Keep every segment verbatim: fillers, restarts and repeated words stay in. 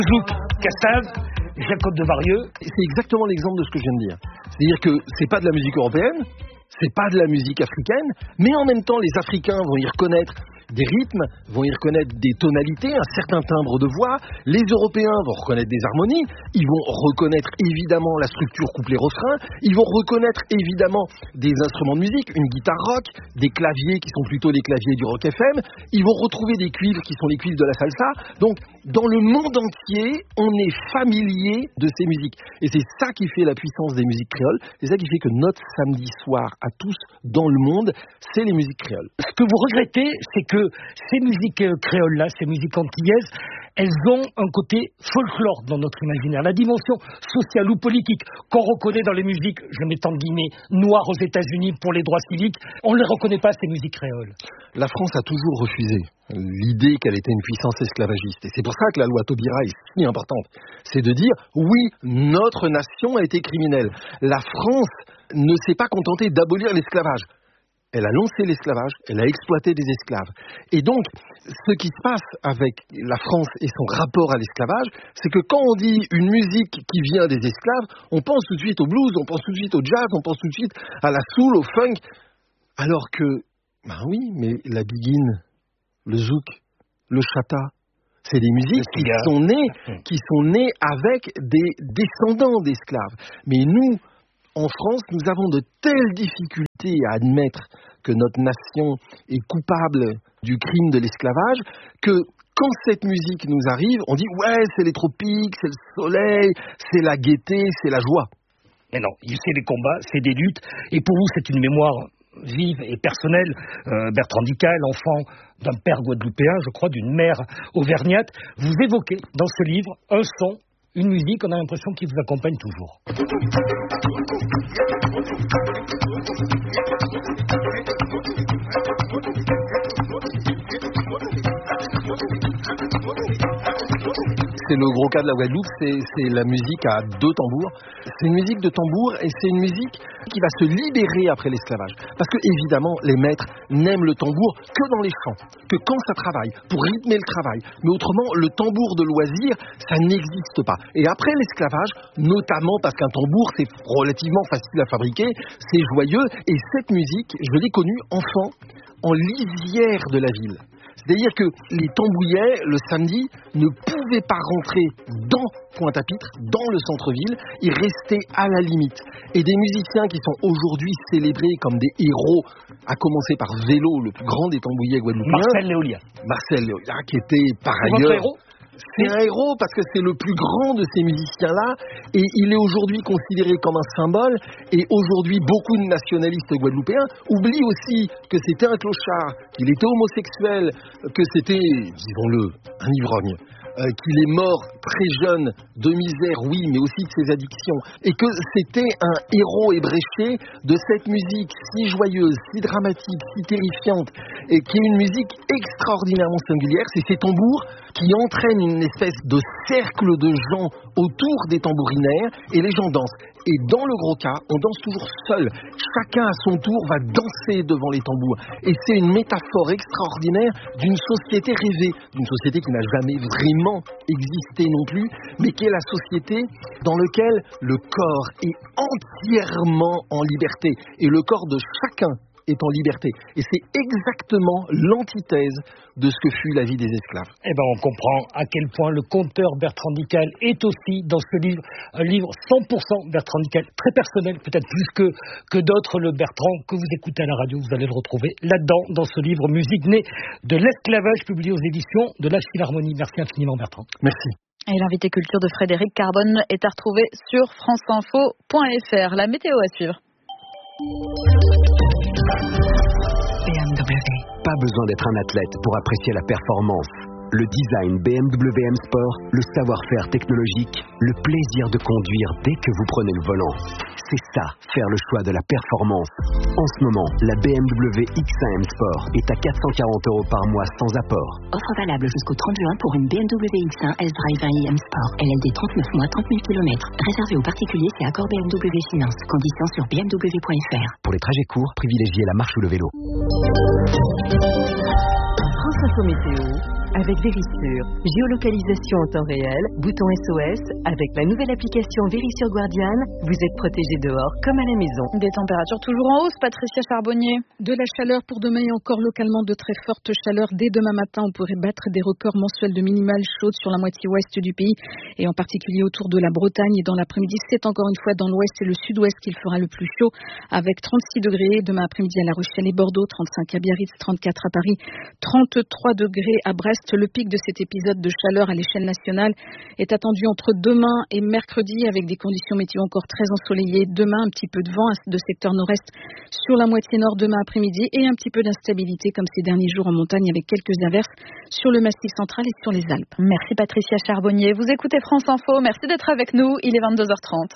Zouk, Cassave, Jacob de Varieux. C'est exactement l'exemple de ce que je viens de dire. C'est-à-dire que c'est pas de la musique européenne, c'est pas de la musique africaine, mais en même temps, les Africains vont y reconnaître des rythmes, vont y reconnaître des tonalités, un certain timbre de voix. Les Européens vont reconnaître des harmonies, ils vont reconnaître évidemment la structure couplet-refrain, ils vont reconnaître évidemment des instruments de musique, une guitare rock, des claviers qui sont plutôt les claviers du rock F M, ils vont retrouver des cuivres qui sont les cuivres de la salsa. Donc, dans le monde entier, on est familier de ces musiques. Et c'est ça qui fait la puissance des musiques créoles, c'est ça qui fait que notre samedi soir à tous dans le monde, c'est les musiques créoles. Ce que vous regrettez, c'est que ces musiques créoles-là, ces musiques antillaises, elles ont un côté folklore dans notre imaginaire. La dimension sociale ou politique qu'on reconnaît dans les musiques, je mets en guillemets, noires aux États-Unis pour les droits civiques, on ne les reconnaît pas, ces musiques créoles. La France a toujours refusé l'idée qu'elle était une puissance esclavagiste. Et c'est pour ça que la loi Taubira est si importante. C'est de dire, oui, notre nation a été criminelle. La France ne s'est pas contentée d'abolir l'esclavage. Elle a lancé l'esclavage, elle a exploité des esclaves. Et donc, ce qui se passe avec la France et son rapport à l'esclavage, c'est que quand on dit une musique qui vient des esclaves, on pense tout de suite au blues, on pense tout de suite au jazz, on pense tout de suite à la soul, au funk. Alors que, ben oui, mais la biguine, le zouk, le chata, c'est des musiques qui sont nées, qui sont nées avec des descendants d'esclaves. Mais nous, en France, nous avons de telles difficultés à admettre que notre nation est coupable du crime de l'esclavage que quand cette musique nous arrive, on dit « ouais, c'est les tropiques, c'est le soleil, c'est la gaieté, c'est la joie ». Mais non, c'est des combats, c'est des luttes, et pour vous, c'est une mémoire vive et personnelle. Euh, Bertrand Dical, enfant d'un père guadeloupéen, je crois, d'une mère auvergnate, vous évoquez dans ce livre un son, une musique, on a l'impression qu'il vous accompagne toujours. C'est le gros cas de la Guadeloupe, c'est, c'est la musique à deux tambours. C'est une musique de tambour et c'est une musique qui va se libérer après l'esclavage. Parce que, évidemment, les maîtres n'aiment le tambour que dans les champs, que quand ça travaille, pour rythmer le travail. Mais autrement, le tambour de loisir, ça n'existe pas. Et après l'esclavage, notamment parce qu'un tambour, c'est relativement facile à fabriquer, c'est joyeux. Et cette musique, je l'ai connue enfant, en lisière de la ville. C'est-à-dire que les tambouillets, le samedi, ne pouvaient pas rentrer dans Pointe-à-Pitre, dans le centre-ville, ils restaient à la limite. Et des musiciens qui sont aujourd'hui célébrés comme des héros, à commencer par Vélo, le plus grand des tambouillets guadeloupéens. Marcel Léolia. Marcel Léolia, qui était par c'est ailleurs... Votre héros ? C'est un héros parce que c'est le plus grand de ces musiciens-là et il est aujourd'hui considéré comme un symbole et aujourd'hui beaucoup de nationalistes guadeloupéens oublient aussi que c'était un clochard, qu'il était homosexuel, que c'était, disons-le, un ivrogne. Euh, qu'il est mort très jeune de misère, oui, mais aussi de ses addictions, et que c'était un héros ébréché de cette musique si joyeuse, si dramatique, si terrifiante, et qui est une musique extraordinairement singulière. C'est ces tambours qui entraînent une espèce de cercle de gens autour des tambourinaires, et les gens dansent. Et dans le gros cas, on danse toujours seul. Chacun à son tour va danser devant les tambours. Et c'est une métaphore extraordinaire d'une société rêvée, d'une société qui n'a jamais vraiment existé non plus, mais qui est la société dans laquelle le corps est entièrement en liberté. Et le corps de chacun est en liberté. Et c'est exactement l'antithèse de ce que fut la vie des esclaves. Eh bien, on comprend à quel point le conteur Bertrand Dical est aussi dans ce livre, un livre cent pour cent Bertrand Dical, très personnel, peut-être plus que, que d'autres. Le Bertrand que vous écoutez à la radio, vous allez le retrouver là-dedans, dans ce livre Musique née de l'esclavage, publié aux éditions de la Philharmonie. Merci infiniment, Bertrand. Merci. Et l'invité culture de Frédéric Carbone est à retrouver sur franceinfo point f r. La météo à suivre. B M W. Pas besoin d'être un athlète pour apprécier la performance. Le design B M W M Sport, le savoir-faire technologique, le plaisir de conduire dès que vous prenez le volant. C'est ça, faire le choix de la performance. En ce moment, la B M W X un M Sport est à quatre cent quarante euros par mois sans apport. Offre valable jusqu'au trente juin pour une B M W X un S-Drive I M Sport. L L D trente-neuf mois, trente mille kilomètres. Réservé aux particuliers, c'est accord B M W Finance. Conditions sur b m w point f r. Pour les trajets courts, privilégiez la marche ou le vélo. France Info Météo, avec Vérissure. Géolocalisation en temps réel, bouton S O S. Avec la nouvelle application Vérissure Guardian, vous êtes protégé dehors comme à la maison. Des températures toujours en hausse, Patricia Charbonnier. De la chaleur pour demain et encore localement de très fortes chaleurs. Dès demain matin, on pourrait battre des records mensuels de minimales chaudes sur la moitié ouest du pays et en particulier autour de la Bretagne. Et dans l'après-midi, c'est encore une fois dans l'ouest et le sud-ouest qu'il fera le plus chaud avec trente-six degrés. Demain après-midi à La Rochelle et Bordeaux, trente-cinq à Biarritz, trente-quatre à Paris, trente-trois degrés à Brest. Le pic de cet épisode de chaleur à l'échelle nationale est attendu entre demain et mercredi avec des conditions météo encore très ensoleillées. Demain, un petit peu de vent de secteur nord-est sur la moitié nord demain après-midi et un petit peu d'instabilité comme ces derniers jours en montagne avec quelques averses sur le massif central et sur les Alpes. Merci Patricia Charbonnier. Vous écoutez France Info. Merci d'être avec nous. Il est vingt-deux heures trente.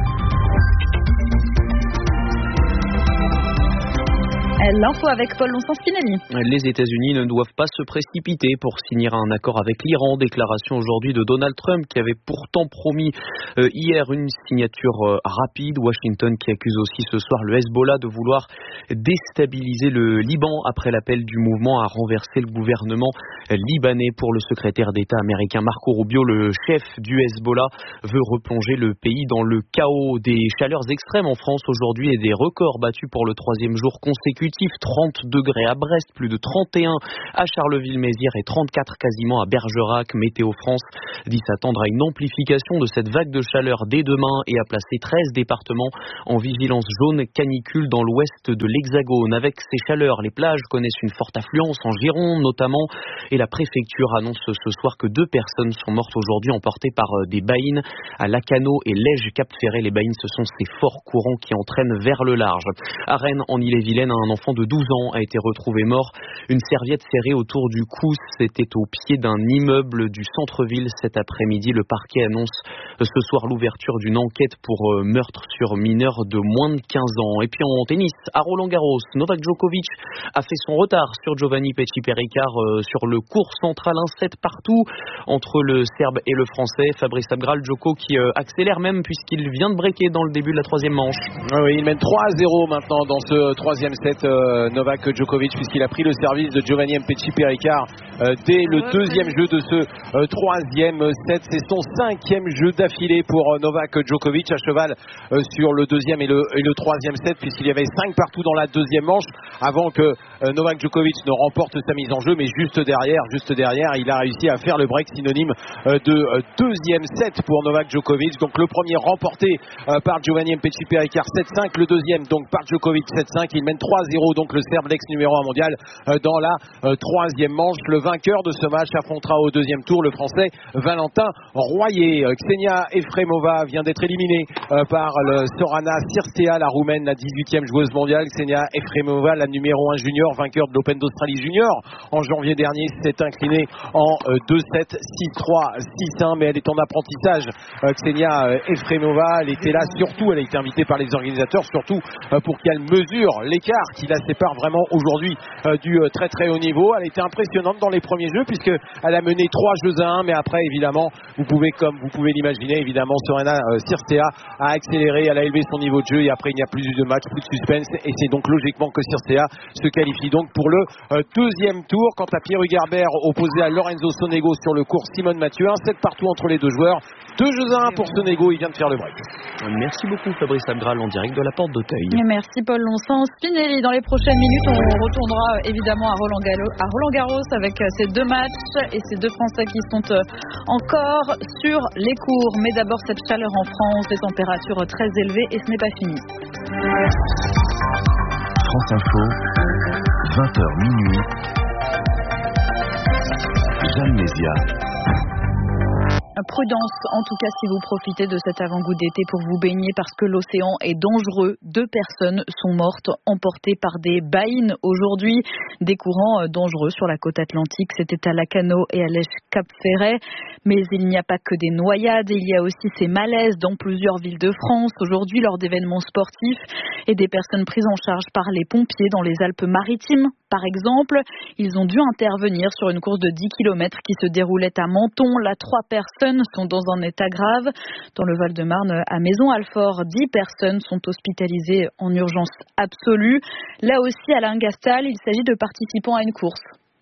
L'info avec Paul Lonsens-Spinelli. Les États-Unis ne doivent pas se précipiter pour signer un accord avec l'Iran. Déclaration aujourd'hui de Donald Trump qui avait pourtant promis euh, hier une signature euh, rapide. Washington qui accuse aussi ce soir le Hezbollah de vouloir déstabiliser le Liban après l'appel du mouvement à renverser le gouvernement libanais. Pour le secrétaire d'État américain Marco Rubio, le chef du Hezbollah veut replonger le pays dans le chaos. Des chaleurs extrêmes en France aujourd'hui et des records battus pour le troisième jour consécutif. trente degrés à Brest, plus de trente et un à Charleville-Mézières et trente-quatre quasiment à Bergerac. Météo France dit s'attendre à une amplification de cette vague de chaleur dès demain et a placé treize départements en vigilance jaune canicule dans l'ouest de l'Hexagone. Avec ces chaleurs, les plages connaissent une forte affluence en Gironde notamment et la préfecture annonce ce soir que deux personnes sont mortes aujourd'hui emportées par des baïnes à Lacanau et Lège-Cap-Ferré. Les baïnes, ce sont ces forts courants qui entraînent vers le large. À Rennes, en Ille-et-Vilaine, un enfant de douze ans a été retrouvé mort. Une serviette serrée autour du cou, c'était au pied d'un immeuble du centre-ville cet après-midi. Le parquet annonce ce soir l'ouverture d'une enquête pour meurtre sur mineur de moins de quinze ans. Et puis en tennis, à Roland-Garros, Novak Djokovic a fait son retard sur Giovanni Pesci-Péricard sur le court central, un set partout entre le Serbe et le Français. Fabrice Abgral, Djoko qui accélère même puisqu'il vient de breaker dans le début de la troisième manche. Oui, il mène trois à zéro maintenant dans ce troisième set. Euh, Novak Djokovic puisqu'il a pris le service de Giovanni Pesci-Péricard euh, dès le deuxième jeu de ce euh, troisième set. C'est son cinquième jeu d'affilée pour euh, Novak Djokovic à cheval euh, sur le deuxième et le, et le troisième set puisqu'il y avait cinq partout dans la deuxième manche avant que euh, Novak Djokovic ne remporte sa mise en jeu, mais juste derrière, juste derrière, il a réussi à faire le break synonyme euh, de euh, deuxième set pour Novak Djokovic. Donc le premier remporté euh, par Giovanni Pesci-Péricard sept cinq, le deuxième donc par Djokovic sept cinq. Il mène trois à zéro donc le Serbe, l'ex numéro un mondial, euh, dans la euh, troisième manche. Le vainqueur de ce match affrontera au deuxième tour le Français Valentin Royer. Euh, Ksenia Efremova vient d'être éliminée euh, par le Sorana Cirstea, la Roumaine, la dix-huitième joueuse mondiale. Ksenia Efremova, la numéro un junior, vainqueur de l'Open d'Australie junior en janvier dernier, s'est inclinée en euh, deux sept, six trois, six un, mais elle est en apprentissage. Euh, Ksenia Efremova, elle était là surtout, elle a été invitée par les organisateurs surtout euh, pour qu'elle mesure l'écart qui la sépare vraiment aujourd'hui euh, du euh, très très haut niveau. Elle était impressionnante dans les premiers jeux puisqu'elle a mené trois jeux à un, mais après évidemment vous pouvez, comme vous pouvez l'imaginer, évidemment Sorana euh, Cirstea a accéléré, elle a élevé son niveau de jeu et après il n'y a plus de match, plus de suspense et c'est donc logiquement que Cirstea se qualifie donc pour le euh, deuxième tour. Quant à Pierre Hugerbert opposé à Lorenzo Sonego sur le court Simone Mathieu, un set partout entre les deux joueurs. Deux jeux à un pour Sonego, il vient de faire le break. Merci beaucoup Fabrice Abgral en direct de la Porte d'Auteuil. Merci Paul Lonsens-Spinelli. Dans les prochaines minutes, on retournera évidemment à Roland Garros, à Roland Garros avec ces deux matchs et ces deux Français qui sont encore sur les cours. Mais d'abord cette chaleur en France, des températures très élevées et ce n'est pas fini. France Info, vingt heures minuit. Jeanne Mézia. Prudence, en tout cas si vous profitez de cet avant-goût d'été pour vous baigner parce que l'océan est dangereux. Deux personnes sont mortes emportées par des baïnes aujourd'hui. Des courants dangereux sur la côte atlantique, c'était à Lacanau et à Lège-Cap-Ferret. Mais il n'y a pas que des noyades, il y a aussi ces malaises dans plusieurs villes de France aujourd'hui lors d'événements sportifs et des personnes prises en charge par les pompiers dans les Alpes-Maritimes. Par exemple, ils ont dû intervenir sur une course de dix kilomètres qui se déroulait à Menton. Là, trois personnes sont dans un état grave. Dans le Val-de-Marne, à Maison-Alfort, dix personnes sont hospitalisées en urgence absolue. Là aussi, Alain Gastal, il s'agit de participants à une course.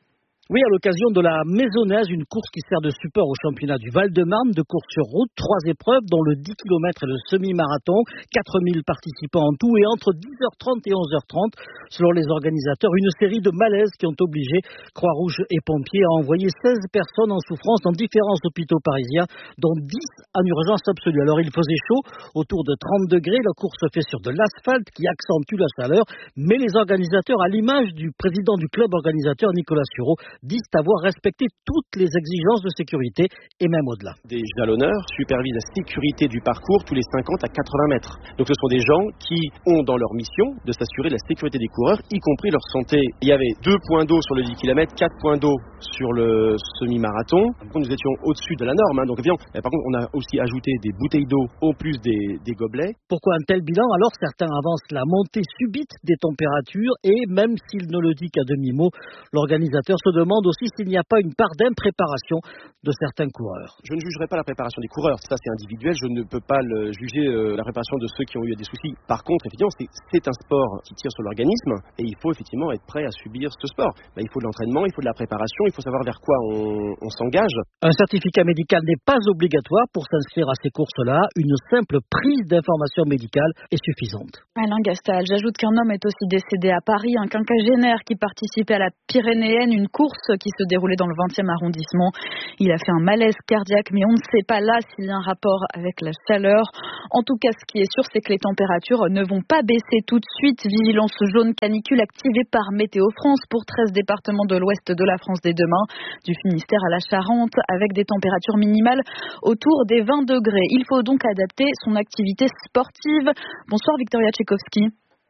Oui, à l'occasion de la Maisonnaise, une course qui sert de support au championnat du Val-de-Marne, de course sur route, trois épreuves, dont le dix kilomètres et le semi-marathon, quatre mille participants en tout, et entre dix heures trente et onze heures trente, selon les organisateurs, une série de malaises qui ont obligé Croix-Rouge et pompiers à envoyer seize personnes en souffrance dans différents hôpitaux parisiens, dont dix en urgence absolue. Alors il faisait chaud, autour de trente degrés, la course se fait sur de l'asphalte qui accentue la chaleur, mais les organisateurs, à l'image du président du club organisateur Nicolas Sureau, disent avoir respecté toutes les exigences de sécurité et même au-delà. Des jalonneurs supervisent la sécurité du parcours tous les cinquante à quatre-vingts mètres. Donc ce sont des gens qui ont dans leur mission de s'assurer la sécurité des coureurs, y compris leur santé. Il y avait deux points d'eau sur le dix kilomètres, quatre points d'eau sur le semi-marathon. Par contre, nous étions au-dessus de la norme. Hein. Donc évidemment, par contre, on a aussi ajouté des bouteilles d'eau au plus des, des gobelets. Pourquoi un tel bilan? Alors certains avancent la montée subite des températures et même s'il ne le dit qu'à demi-mot, l'organisateur se demande aussi s'il n'y a pas une part d'impréparation de certains coureurs. Je ne jugerai pas la préparation des coureurs, ça c'est individuel, je ne peux pas le juger euh, la préparation de ceux qui ont eu des soucis. Par contre, effectivement, c'est, c'est un sport qui tire sur l'organisme et il faut effectivement être prêt à subir ce sport. Ben, il faut de l'entraînement, il faut de la préparation, il faut savoir vers quoi on, on s'engage. Un certificat médical n'est pas obligatoire pour s'inscrire à ces courses-là, une simple prise d'information médicale est suffisante. Alain Gastal, j'ajoute qu'un homme est aussi décédé à Paris, un quinquagénaire qui participait à la Pyrénéenne, une course qui se déroulait dans le vingtième arrondissement. Il a fait un malaise cardiaque, mais on ne sait pas là s'il y a un rapport avec la chaleur. En tout cas, ce qui est sûr, c'est que les températures ne vont pas baisser tout de suite. Vigilance jaune canicule activée par Météo France pour treize départements de l'ouest de la France dès demain, du Finistère à la Charente, avec des températures minimales autour des vingt degrés. Il faut donc adapter son activité sportive. Bonsoir Victoria Tchaikovsky.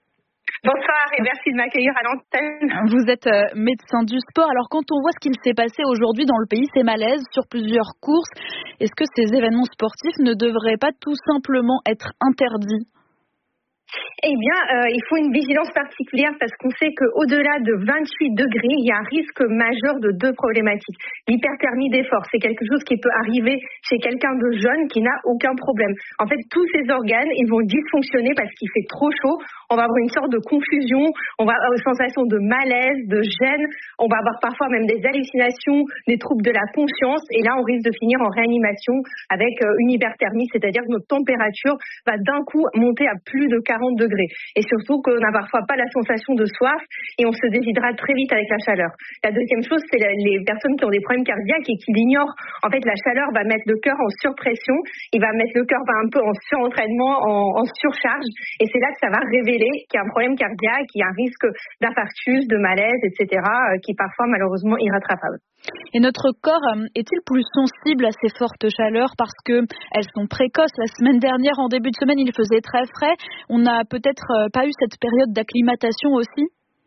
Bonsoir et merci de m'accueillir à l'antenne. Vous êtes médecin du sport. Alors quand on voit ce qu'il s'est passé aujourd'hui dans le pays, ces malaises sur plusieurs courses, est-ce que ces événements sportifs ne devraient pas tout simplement être interdits ? Eh bien, euh, il faut une vigilance particulière parce qu'on sait qu'au-delà de vingt-huit degrés, il y a un risque majeur de deux problématiques. L'hyperthermie d'effort, c'est quelque chose qui peut arriver chez quelqu'un de jeune qui n'a aucun problème. En fait, tous ces organes, ils vont dysfonctionner parce qu'il fait trop chaud. On va avoir une sorte de confusion, on va avoir une sensation de malaise, de gêne. On va avoir parfois même des hallucinations, des troubles de la conscience. Et là, on risque de finir en réanimation avec une hyperthermie, c'est-à-dire que notre température va d'un coup monter à plus de quarante degrés. Et surtout qu'on n'a parfois pas la sensation de soif et on se déshydrate très vite avec la chaleur. La deuxième chose, c'est les personnes qui ont des problèmes cardiaques et qui l'ignorent. En fait, la chaleur va mettre le cœur en surpression, il va mettre le cœur un peu en surentraînement, en, en surcharge. Et c'est là que ça va révéler qu'il y a un problème cardiaque, qu'il y a un risque d'infarctus, de malaise, et cetera, qui est parfois malheureusement irrattrapable. Et notre corps est-il plus sensible à ces fortes chaleurs parce qu'elles sont précoces? La semaine dernière, en début de semaine, il faisait très frais. On n'a peut-être pas eu cette période d'acclimatation aussi?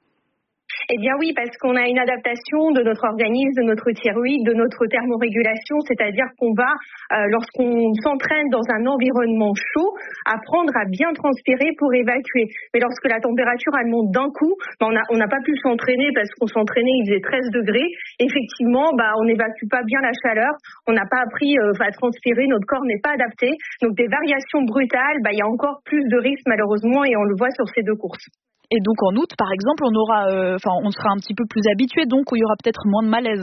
Eh bien oui, parce qu'on a une adaptation de notre organisme, de notre thyroïde, de notre thermorégulation, c'est-à-dire qu'on va, euh, lorsqu'on s'entraîne dans un environnement chaud, apprendre à bien transpirer pour évacuer. Mais lorsque la température elle monte d'un coup, bah, on n'a on n'a pas pu s'entraîner parce qu'on s'entraînait, il faisait treize degrés. Effectivement, bah, on n'évacue pas bien la chaleur, on n'a pas appris euh, à transpirer, notre corps n'est pas adapté. Donc des variations brutales, bah, il y a encore plus de risques malheureusement et on le voit sur ces deux courses. Et donc en août, par exemple, on aura, euh, enfin, on sera un petit peu plus habitué, donc où il y aura peut-être moins de malaise.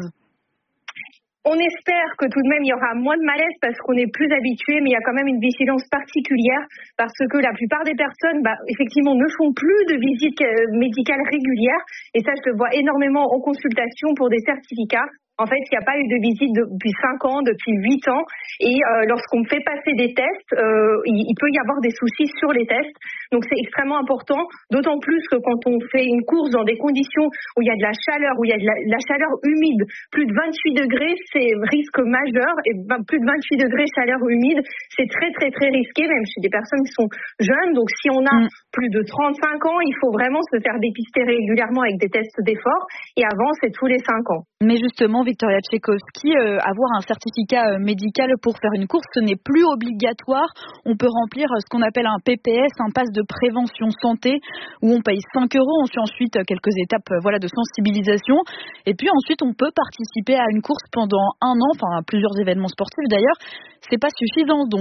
On espère que tout de même il y aura moins de malaise parce qu'on est plus habitué, mais il y a quand même une vigilance particulière parce que la plupart des personnes, bah, effectivement, ne font plus de visites médicales régulières. Et ça, je le vois énormément en consultation pour des certificats. En fait, il n'y a pas eu de visite depuis cinq ans, depuis huit ans. Et euh, lorsqu'on fait passer des tests, euh, il, il peut y avoir des soucis sur les tests. Donc, c'est extrêmement important, d'autant plus que quand on fait une course dans des conditions où il y a de la chaleur, où il y a de la, la chaleur humide, plus de vingt-huit degrés, c'est risque majeur. Et plus de vingt-huit degrés, chaleur humide, c'est très, très, très risqué, même chez des personnes qui sont jeunes. Donc, si on a mmh. plus de trente-cinq ans, il faut vraiment se faire dépister régulièrement avec des tests d'effort. Et avant, c'est tous les cinq ans. Mais justement, Victoria Tchaikovsky, euh, avoir un certificat euh, médical pour faire une course, ce n'est plus obligatoire. On peut remplir euh, ce qu'on appelle un P P S, un pass de prévention santé, où on paye cinq euros. On suit ensuite euh, quelques étapes euh, voilà, de sensibilisation. Et puis ensuite, on peut participer à une course pendant un an, enfin à plusieurs événements sportifs d'ailleurs. C'est pas suffisant donc.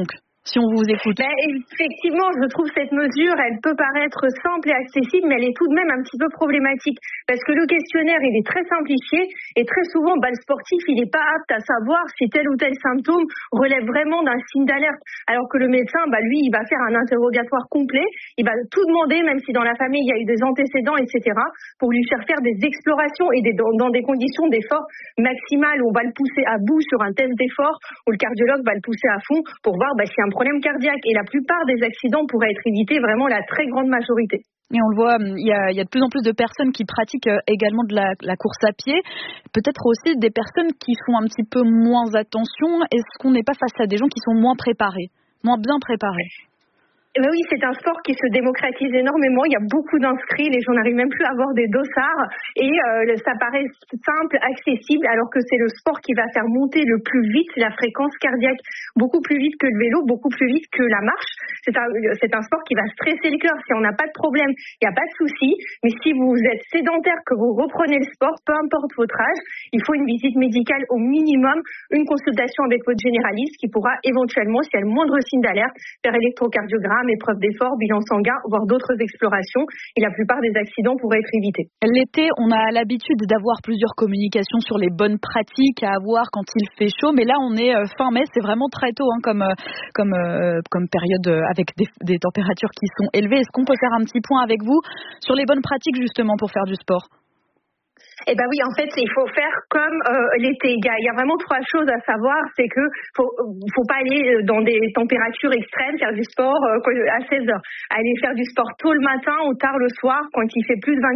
si on vous écoute. Ben, effectivement, je trouve cette mesure, elle peut paraître simple et accessible, mais elle est tout de même un petit peu problématique. Parce que le questionnaire, il est très simplifié et très souvent, ben, le sportif, il n'est pas apte à savoir si tel ou tel symptôme relève vraiment d'un signe d'alerte. Alors que le médecin, ben, lui, il va faire un interrogatoire complet, il va tout demander, même si dans la famille, il y a eu des antécédents, et cetera, pour lui faire faire des explorations et des, dans, dans des conditions d'effort maximales où on va le pousser à bout sur un test d'effort, où le cardiologue va le pousser à fond pour voir ben, s'il y a un problème cardiaque. Et la plupart des accidents pourraient être évités, vraiment la très grande majorité. Et on le voit, il y a, il y a de plus en plus de personnes qui pratiquent également de la, la course à pied. Peut-être aussi des personnes qui font un petit peu moins attention. Est-ce qu'on n'est pas face à des gens qui sont moins préparés, moins bien préparés ? Eh ben oui, c'est un sport qui se démocratise énormément. Il y a beaucoup d'inscrits, les gens n'arrivent même plus à avoir des dossards et euh, ça paraît simple, accessible, alors que c'est le sport qui va faire monter le plus vite la fréquence cardiaque, beaucoup plus vite que le vélo, beaucoup plus vite que la marche. C'est un, c'est un sport qui va stresser le cœur. Si on n'a pas de problème, il n'y a pas de souci. Mais si vous êtes sédentaire, que vous reprenez le sport, peu importe votre âge, il faut une visite médicale au minimum, une consultation avec votre généraliste qui pourra éventuellement, s'il y a le moindre signe d'alerte, faire électrocardiogramme, épreuve d'effort, bilan sanguin, voire d'autres explorations, et la plupart des accidents pourraient être évités. L'été, on a l'habitude d'avoir plusieurs communications sur les bonnes pratiques à avoir quand il fait chaud, mais là on est fin mai, c'est vraiment très tôt hein, comme, comme, comme période avec des, des températures qui sont élevées. Est-ce qu'on peut faire un petit point avec vous sur les bonnes pratiques justement pour faire du sport ? Eh ben oui, en fait, il faut faire comme euh, l'été. Il y, a, il y a vraiment trois choses à savoir. C'est que faut, faut pas aller dans des températures extrêmes, faire du sport euh, à seize heures. Aller faire du sport tôt le matin ou tard le soir quand il fait plus de vingt